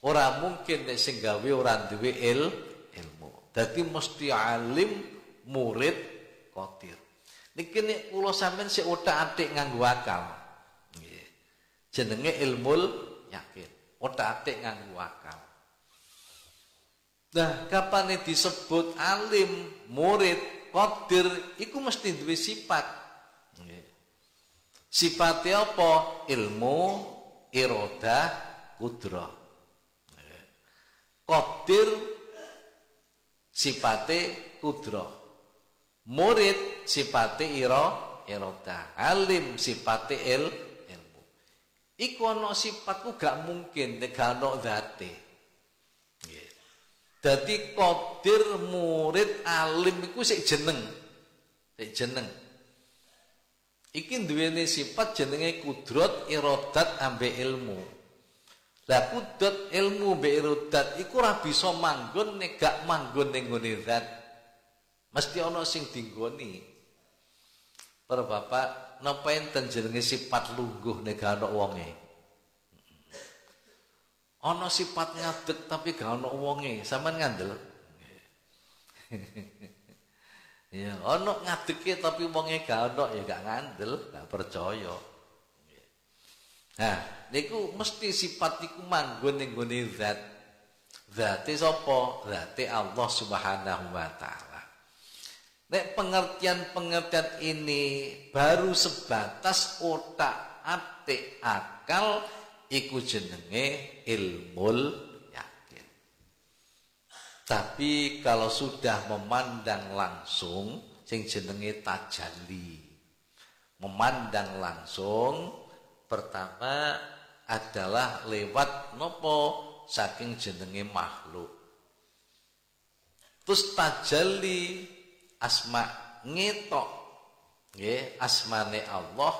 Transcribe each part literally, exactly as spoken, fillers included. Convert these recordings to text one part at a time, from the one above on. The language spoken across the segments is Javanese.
Ora mungkin nek sing gawe ora duwe il, ilmu. Dadi mesti alim, murid, qadir. Niki nek kula sampean sik otak-atik nganggo akal. Nggih. Jenenge ilmul yakin. Otak-atik nganggo akal. Nah, kapan disebut alim, murid, qadir, iku mesti duwe sifat. Nggih. Sifatnya apa? Ilmu, iradah, kudrah. Qadir sifate kudrah, murid sifate ira iradah, alim sifate il ilmu. Iku ana sifatku gak mungkin nek gak ana zate. Nggih. Dadi qadir, murid, alim iku sik jeneng. Sik jeneng. Iki duwene sifat jenenge kudrat, iradat ambek ilmu. Lah kudrat ilmu mbek iradat iku ora bisa manggon nek gak manggon ning nggone zat. Mesti ana sing dinggoni. Para bapak, napa enten jenenge sifat lungguh nek gak ana wonge? Ana sifat ngadeg tapi gak ana wonge, sampean ngandel. Ya, ana ngadege tapi wonge gak ana ya gak ngandel, gak percaya. Nah, niku mesti sifat niku manggon ning gone zat. Zate sapa? Zate Allah Subhanahu wa taala. Nek pengertian-pengertian ini baru sebatas otak-atik akal iku jenenge ilmul yakin. Tapi kalau sudah memandang langsung sing jenenge tajalli. Memandang langsung pertama adalah lewat nopo saking jenenge makhluk. Terus tajalli asma ngetok nggih asmane Allah,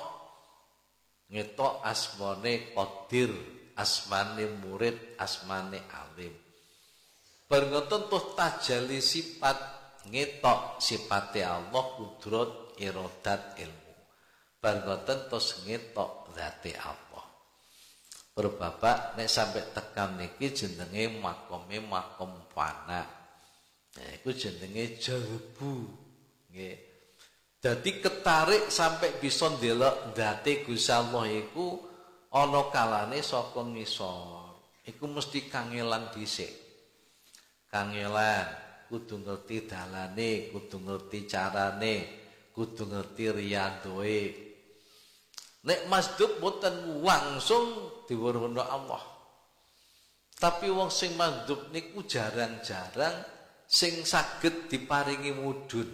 ngetok asmane qadir, asmane murid, asmane alim. Bar ngoten tuh tajalli sifat ngetok sifate Allah, kudrat, iradat, ilmu. Bar ngoten terus ngetok zate Allah. Para bapak nek sampai tekan niki jenenge makome makom fana. Nah, iku jenenge jalbu. Nggih. Dadi ketarik sampai bisa ndelok zate Gusti Allah iku ana kalane saka ngisor. Iku mesti kangelan dhisik. Kangelan kudu ngerti dalane, kudu ngerti carane, kudu ngerti riyadoe. Nek masdub boten langsung diweruhna Allah. Tapi wong sing masdub niku jarang-jarang sing saged diparingi mudhun.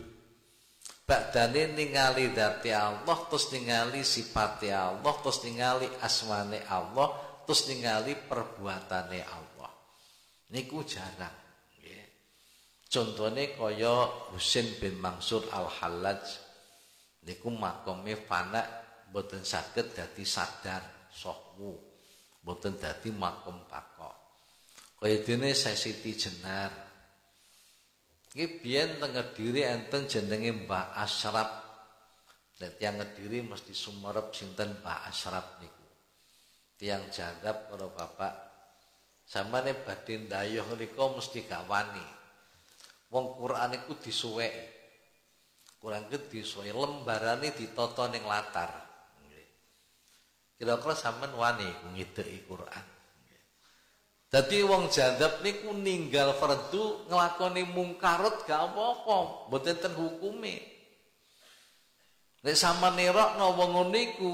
Badane ningali zati Allah, terus ningali sifate Allah, terus ningali asmane Allah, terus ningali perbuatane Allah. Niku jarang, nggih. Contone kaya Husain bin Mansur Al-Hallaj niku makome fana boten saged dadi sadar sohwu, boten dadi makom bako. Kaya dene Siti Jenar. Iki biyen teng Kediri enten jenenge Mbah Asyraf. Nek tiyang Kediri mesti sumerep sinten Mbah Asyraf niku. Tiyang jangkep karo bapak. Samane badhe ndayuh nika mesti gak wani. Wong Quran iku disuweki. Quran iku disuweki lembarane ditata ning latar. Kira-kira sampean wani ngideki Quran. Dadi wong jadab niku ninggal fardu nglakoni mungkarat gak apa-apa, mboten ten hukume. Nek sampean nerokno wong ngono niku.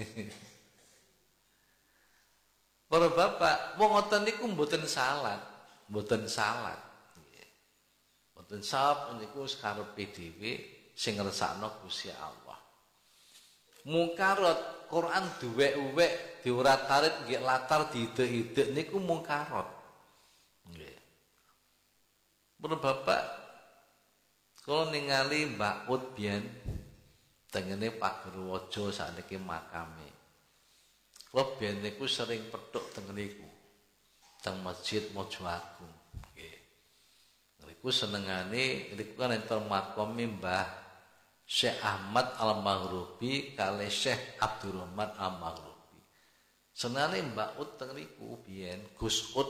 Para bapak, wong ngoten niku mboten salat, mboten salat. Mboten salat niku karepe dhewe sing ngresakno Gusti Allah. Mungkarat Quran duwek-uwek diurat-arit nggih latar diidek-idek niku mungkarat. Nggih. Para bapak kula ningali Mbak Ut biyen tengene Pak Gerwaja sakniki makame. Kula biyen niku sering petuk teng niku. Teng Masjid Mojo Agung. Nggih. Niku senengane niku kan enten makame Mbah Syekh Ahmad Al-Maghribi kali Syekh Abdurrahman Al-Maghribi. Senane Mbak Ut teng niku biyen Gus Ut